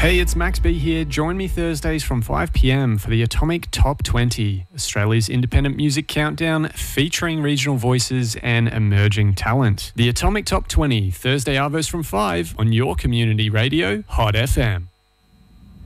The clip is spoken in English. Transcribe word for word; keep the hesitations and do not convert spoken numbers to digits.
Hey, it's Max B here. Join me Thursdays from five p.m. for the Atomic Top twenty, Australia's independent music countdown featuring regional voices and emerging talent. The Atomic Top twenty, Thursday arvos from five on your community radio, Hot F M.